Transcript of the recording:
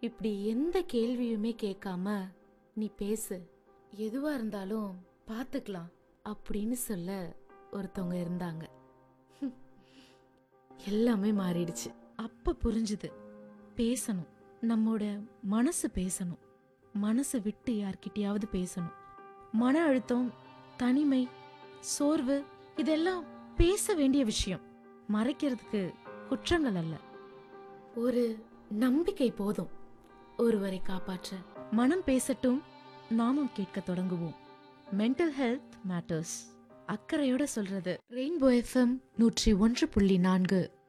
இப்படி எந்த கேள்வியுமே கேட்காம நீ பேசு, எதுவா இருந்தாலும் பார்த்துக்கலாம் அப்படின்னு சொல்ல ஒருத்தவங்க இருந்தாங்க. எல்லாமே மாறிடுச்சு. அப்ப புரிஞ்சுது, பேசணும், நம்மோட மனசு பேசணும், மனசு விட்டு யார்கிட்டயாவது பேசணும். மன அழுத்தம், தனிமை, சோர்வு இதெல்லாம் பேச வேண்டிய விஷயம். மறைக்கிறதுக்கு குற்றங்கள் அல்ல. ஒரு நம்பிக்கை போதும் ஒருவரை காப்பாற்ற. மனம் பேசட்டும், நாமும் கேட்க தொடங்குவோம். Mental health matters. அக்கறையோட சொல்றது ரெயின்போ FM 101.4.